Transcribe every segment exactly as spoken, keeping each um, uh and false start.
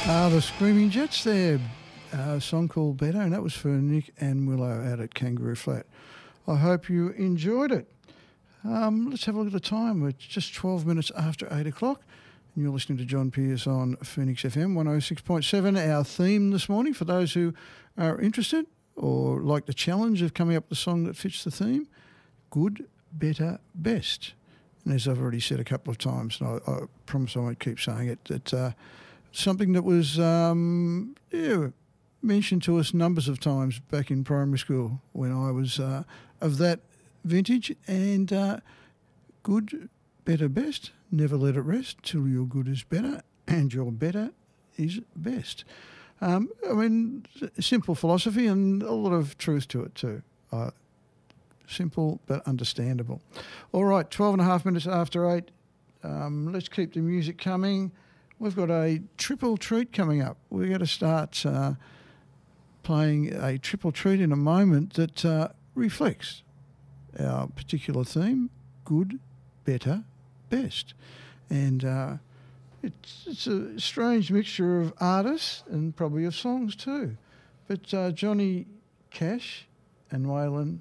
Uh, the Screaming Jets there, a song called Better, and that was for Nick and Willow out at Kangaroo Flat. I hope you enjoyed it. Um, let's have a look at the time. It's just twelve minutes after eight o'clock, and you're listening to John Pierce on Phoenix F M one oh six point seven. Our theme this morning, for those who are interested or like the challenge of coming up with a song that fits the theme, good, better, best. And as I've already said a couple of times, and I, I promise I won't keep saying it, that uh, something that was um, yeah, mentioned to us numbers of times back in primary school when I was uh, of that vintage, and uh, good, better, best. Never let it rest till your good is better and your better is best. Um, I mean, simple philosophy and a lot of truth to it too. Uh, simple but understandable. All right, twelve and a half minutes after eight. Um, let's keep the music coming. We've got a triple treat coming up. We're going to start uh, playing a triple treat in a moment that uh, reflects our particular theme, good, better, best. And uh, it's, it's a strange mixture of artists and probably of songs too. But uh, Johnny Cash and Waylon,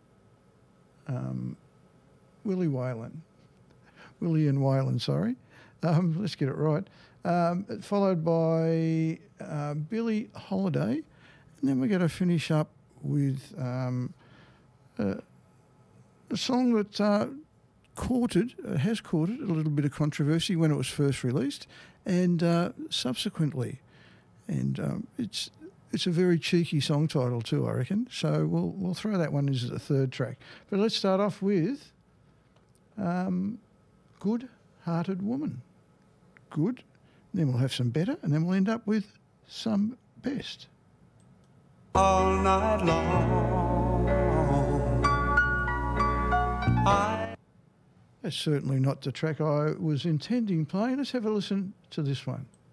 um, Willie Waylon, Willie and Waylon, sorry. Um, let's get it right. Um, followed by uh, Billie Holiday. And then we're going to finish up with um, uh, a song that uh, courted, uh, has courted a little bit of controversy when it was first released and uh, subsequently. And um, it's it's a very cheeky song title too, I reckon. So we'll we'll throw that one as the third track. But let's start off with um, Good Hearted Woman. Good. Then we'll have some better, and then we'll end up with some best. All night long, I... That's certainly not the track I was intending playing. Let's have a listen to this one.